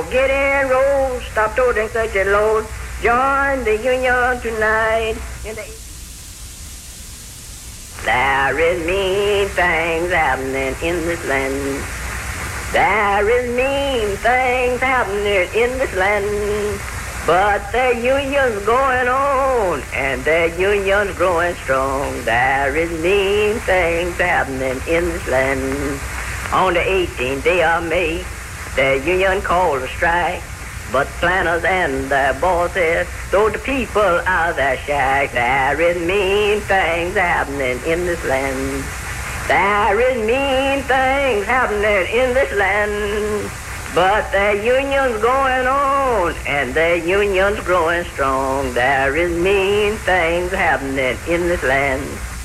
get in, roll, stop toting such a load. Join the union tonight. There is mean things happening in this land. There is mean things happening in this land. But the union's going on, and the union's growing strong. There is mean things happening in this land. On the 18th day of May, the union called a strike. But planners and their bosses told the people out their shack. There is mean things happening in this land. There is mean things happening in this land. But the union's going on, and the union's growing strong. There is mean things happening in this land.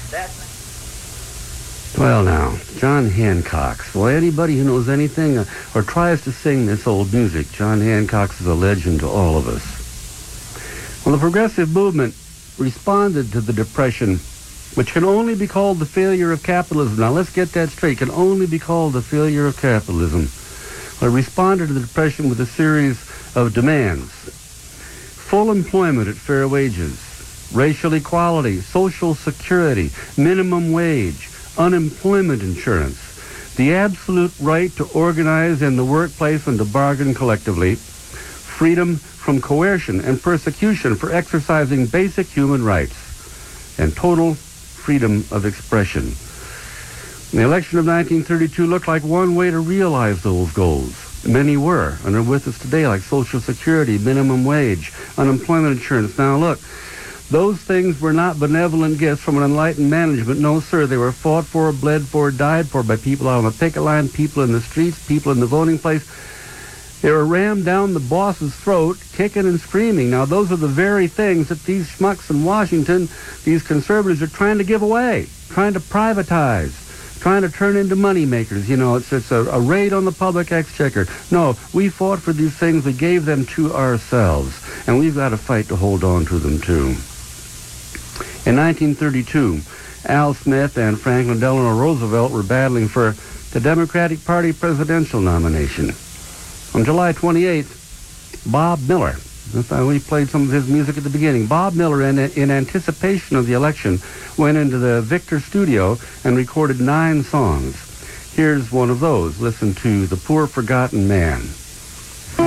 Well now, John Hancock. Well, anybody who knows anything or tries to sing this old music, John Hancock is a legend to all of us. Well, the progressive movement responded to the Depression, which can only be called the failure of capitalism. Now, let's get that straight. Can only be called the failure of capitalism. Well, it responded to the Depression with a series of demands. Full employment at fair wages, racial equality, social security, minimum wage, unemployment insurance, the absolute right to organize in the workplace and to bargain collectively, freedom from coercion and persecution for exercising basic human rights, and total freedom of expression. The election of 1932 looked like one way to realize those goals. Many were, and are with us today, like Social Security, minimum wage, unemployment insurance. Now look, those things were not benevolent gifts from an enlightened management. No, sir. They were fought for, bled for, died for by people out on the picket line, people in the streets, people in the voting place. They were rammed down the boss's throat, kicking and screaming. Now, those are the very things that these schmucks in Washington, these conservatives, are trying to give away, trying to privatize, trying to turn into money makers. You know, it's a raid on the public exchequer. No, we fought for these things. We gave them to ourselves, and we've got to fight to hold on to them, too. In 1932, Al Smith and Franklin Delano Roosevelt were battling for the Democratic Party presidential nomination. On July 28th, Bob Miller, we played some of his music at the beginning, Bob Miller, in anticipation of the election, went into the Victor studio and recorded 9 songs. Here's one of those. Listen to The Poor Forgotten Man.